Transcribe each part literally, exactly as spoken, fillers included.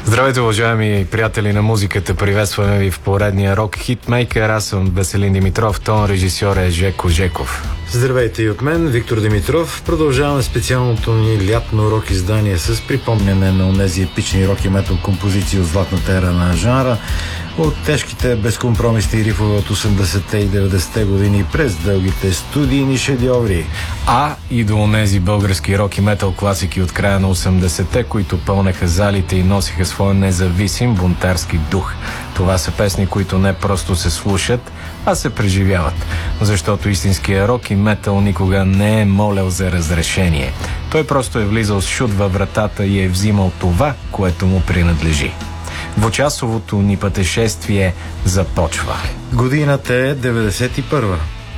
Здравейте, уважаеми приятели на музиката! Приветстваме ви в поредния рок хитмейкър. Аз съм Веселин Димитров, тон режисьор е Жеко Жеков. Здравейте и от мен, Виктор Димитров. Продължаваме специалното ни лятно рок издание с припомняне на онези епични рок и метал композиции от златната ера на жанра, от тежките безкомпромисни рифове от осемдесетте и деветдесетте години през дългите студийни шедьоври. А и до онези български рок и метал класики от края на осемдесетте, които пълнеха залите и носиха своя независим бунтарски дух. Това са песни, които не просто се слушат, а се преживяват. Защото истинския рок и метал никога не е молял за разрешение. Той просто е влизал с шут във вратата и е взимал това, което му принадлежи. Двучасовото ни пътешествие започва. Годината е деветдесет и първа.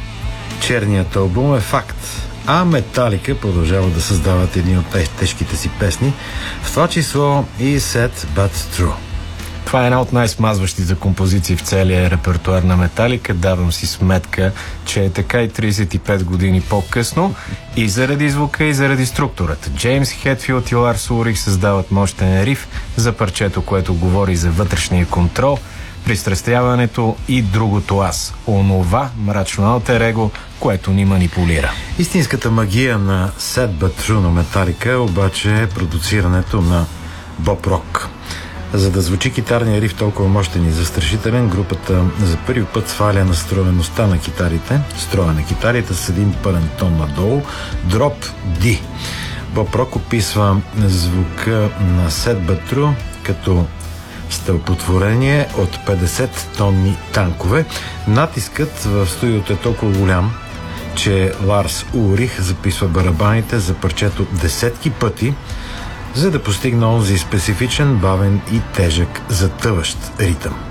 Черният албум е факт, а Металика продължава да създават едни от тежките си песни, в това число и Sad But True. Това е една от най-смазващите композиции в целия репертуар на Металика. Давам си сметка, че е така и тридесет и пет години по-късно, и заради звука, и заради структурата. Джеймс Хетфилд и Ларс Улрих създават мощен риф за парчето, което говори за вътрешния контрол, пристрастяването и другото аз. Онова мрачно алтер его, което ни манипулира. Истинската магия на Sad But True на Металика обаче е продуцирането на Боб Рок. За да звучи китарния риф толкова мощен и застрашителен, групата за първи път сваля настроеността на китарите, строя на китарите с един пълен тон надолу, дроп D. Боб Рок описва звука на Sad But True като стълпотворение от петдесет тонни танкове. Натискът в студиото е толкова голям, че Ларс Улрих записва барабаните за парчето десетки пъти, за да постигне онзи специфичен, бавен и тежък затъващ ритъм.